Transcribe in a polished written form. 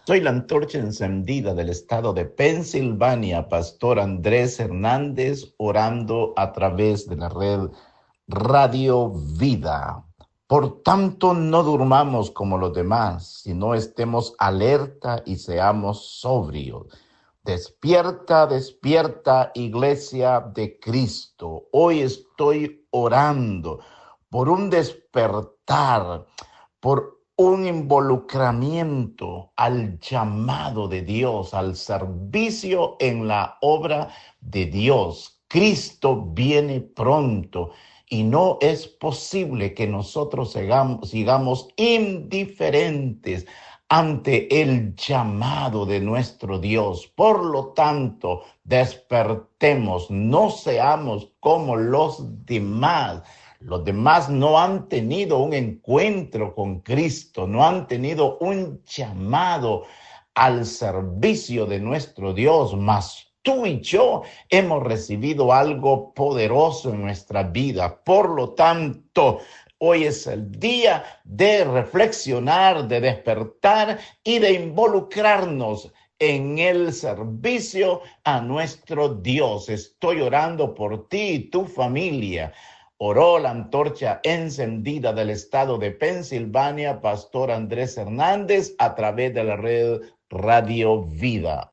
Soy la antorcha encendida del estado de Pensilvania, Pastor Andrés Hernández, orando a través de la red Radio Vida. Por tanto, no durmamos como los demás, sino estemos alerta y seamos sobrios. Despierta, despierta, Iglesia de Cristo. Hoy estoy orando por un despertar, por un involucramiento al llamado de Dios, al servicio en la obra de Dios. Cristo viene pronto y no es posible que nosotros sigamos indiferentes ante el llamado de nuestro Dios. Por lo tanto, despertemos, no seamos como los demás. Los demás no han tenido un encuentro con Cristo, no han tenido un llamado al servicio de nuestro Dios, mas tú y yo hemos recibido algo poderoso en nuestra vida. Por lo tanto, hoy es el día de reflexionar, de despertar y de involucrarnos en el servicio a nuestro Dios. Estoy orando por ti y tu familia. Oró la antorcha encendida del estado de Pensilvania, Pastor Andrés Hernández, a través de la red Radio Vida.